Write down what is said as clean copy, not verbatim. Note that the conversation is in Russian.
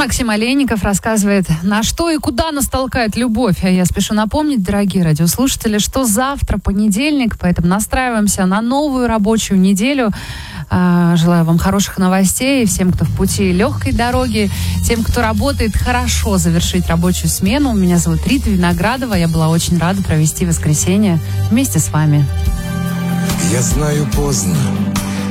Максим Олейников рассказывает, на что и куда нас толкает любовь. А я спешу напомнить, дорогие радиослушатели, что завтра понедельник, поэтому настраиваемся на новую рабочую неделю. Желаю вам хороших новостей, всем, кто в пути, легкой дороги, тем, кто работает, хорошо завершить рабочую смену. Меня зовут Рита Виноградова, я была очень рада провести воскресенье вместе с вами. Я знаю, поздно